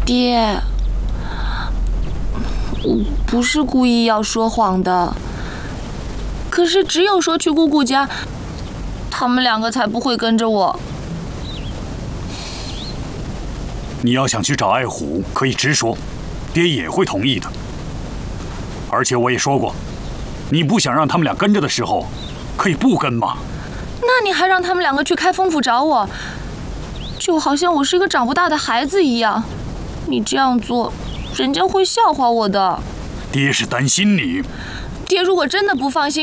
爹，我不是故意要说谎的，可是只有说去姑姑家，他们两个才不会跟着我。 你要想去找爱虎，可以直说，爹也会同意的。而且我也说过，你不想让他们俩跟着的时候，可以不跟嘛。 那你还让他们两个去开封府找我，就好像我是个长不大的孩子一样。你这样做，人家会笑话我的。 爹是担心你。 爹如果真的不放心。